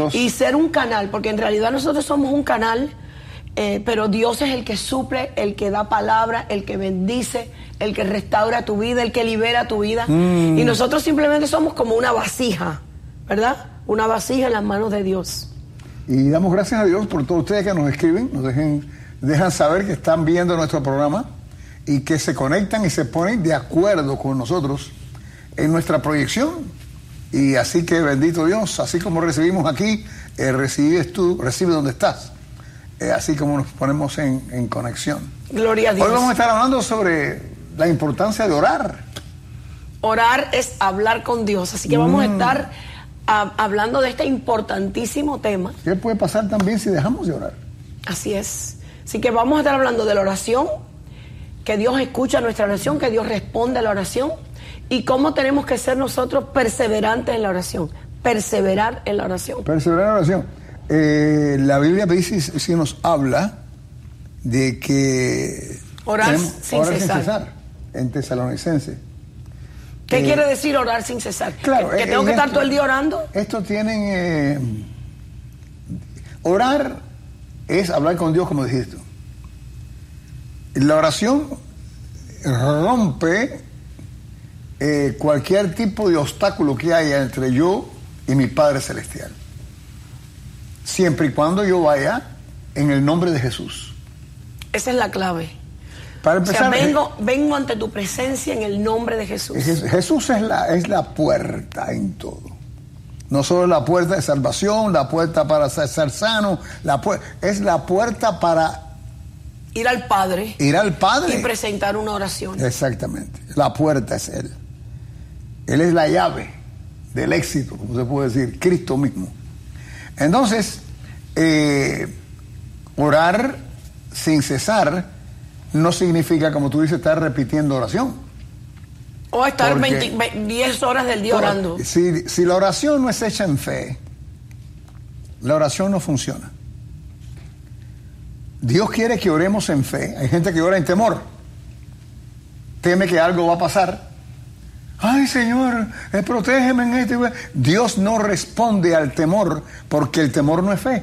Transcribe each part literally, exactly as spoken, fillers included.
Dios. Y ser un canal, porque en realidad nosotros somos un canal, eh, pero Dios es el que suple, el que da palabra, el que bendice, el que restaura tu vida, el que libera tu vida. Mm. Y nosotros simplemente somos como una vasija, ¿verdad? Una vasija en las manos de Dios. Y damos gracias a Dios por todos ustedes que nos escriben, nos dejen, dejan saber que están viendo nuestro programa y que se conectan y se ponen de acuerdo con nosotros en nuestra proyección. Y así que bendito Dios, así como recibimos aquí, eh, recibes tú, recibe donde estás. Eh, así como nos ponemos en, en conexión. Gloria a Dios. Hoy vamos a estar hablando sobre la importancia de orar. Orar es hablar con Dios, así que mm. vamos a estar a, hablando de este importantísimo tema. ¿Qué puede pasar también si dejamos de orar? Así es. Así que vamos a estar hablando de la oración, que Dios escucha nuestra oración, que Dios responde a la oración. Y cómo tenemos que ser nosotros perseverantes en la oración. Perseverar en la oración. Perseverar en la oración. Eh, la Biblia dice, si nos habla de que... Orar sin orar cesar. sin cesar. En Tesalonicenses. ¿Qué eh, quiere decir orar sin cesar? Claro. ¿Que, que eh, tengo que estar esto, todo el día orando? Esto tienen... Eh, orar es hablar con Dios, como dijiste tú. La oración rompe... Eh, cualquier tipo de obstáculo que haya entre yo y mi Padre Celestial, siempre y cuando yo vaya en el nombre de Jesús. Esa es la clave. Para empezar, o sea, vengo, vengo ante tu presencia en el nombre de Jesús. Jesús es la, es la puerta en todo. No solo la puerta de salvación, la puerta para ser, ser sano, la pu- es la puerta para ir al Padre. Ir al Padre. Y presentar una oración. Exactamente. La puerta es Él. Él es la llave del éxito, como se puede decir, Cristo mismo. Entonces, eh, orar sin cesar no significa, como tú dices, estar repitiendo oración. O estar veinte, diez horas del día orando. Si, si la oración no es hecha en fe, la oración no funciona. Dios quiere que oremos en fe. Hay gente que ora en temor. Teme que algo va a pasar. Ay, Señor, eh, protégeme en este. Dios no responde al temor porque el temor no es fe.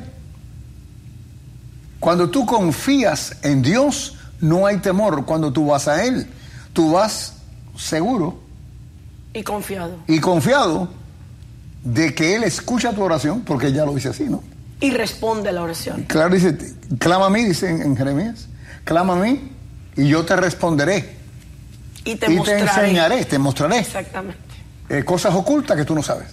Cuando tú confías en Dios, no hay temor. Cuando tú vas a Él, tú vas seguro. Y confiado. Y confiado de que Él escucha tu oración, porque ya lo dice así, ¿no? Y responde a la oración. Claro, dice, clama a mí, dice en, en Jeremías, clama a mí y yo te responderé. Y te, y mostraré. te enseñaré, te mostraré. Exactamente. Eh, cosas ocultas que tú no sabes.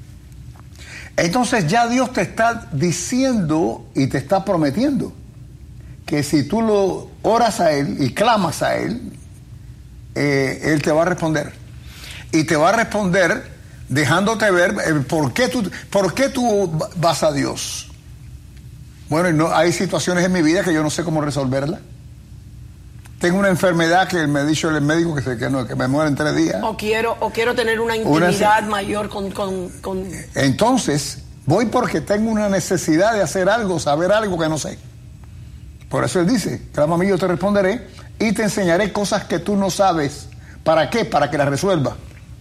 Entonces ya Dios te está diciendo y te está prometiendo que si tú lo oras a Él y clamas a Él, eh, Él te va a responder. Y te va a responder dejándote ver eh, por qué tú, por qué tú vas a Dios. Bueno, no, hay situaciones en mi vida que yo no sé cómo resolverla. Tengo una enfermedad que me ha dicho el médico que, se, que, no, que me muere en tres días. O quiero, o quiero tener una intimidad una, mayor con, con, con... Entonces, voy porque tengo una necesidad de hacer algo, saber algo que no sé. Por eso Él dice, clama a mí, yo te responderé y te enseñaré cosas que tú no sabes. ¿Para qué? Para que las resuelva.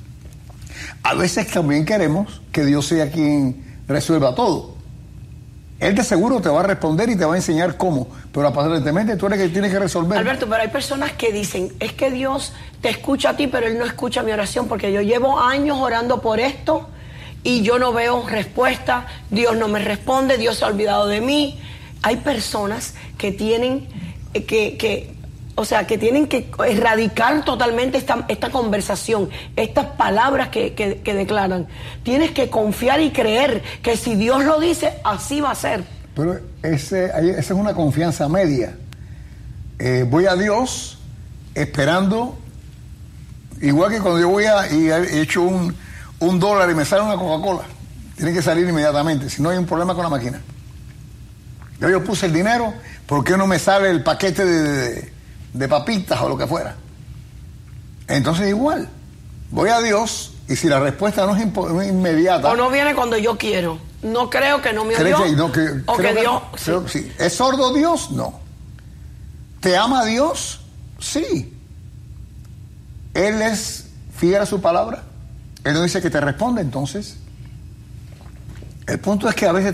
A veces también queremos que Dios sea quien resuelva todo. Él de seguro te va a responder y te va a enseñar cómo, pero aparentemente tú eres el que tienes que resolver. Alberto, pero hay personas que dicen, es que Dios te escucha a ti, pero Él no escucha mi oración, porque yo llevo años orando por esto y yo no veo respuesta, Dios no me responde, Dios se ha olvidado de mí. Hay personas que tienen que, que o sea, que tienen que erradicar totalmente esta, esta conversación, estas palabras que, que, que declaran. Tienes que confiar y creer que si Dios lo dice, así va a ser. Pero ese, esa es una confianza media. Eh, voy a Dios esperando, igual que cuando yo voy a y he hecho un, un dólar y me sale una Coca-Cola, tiene que salir inmediatamente, si no hay un problema con la máquina. Yo, yo puse el dinero, ¿por qué no me sale el paquete de... de de papitas o lo que fuera? Entonces igual, voy a Dios y si la respuesta no es, impo- no es inmediata, o no viene cuando yo quiero, no creo que no me oyó, que, no, que, o que, que Dios sí. Creo, sí. ¿Es sordo Dios? No. ¿Te ama Dios? Sí. Él es fiel a su palabra. Él no dice que te responde. Entonces el punto es que a veces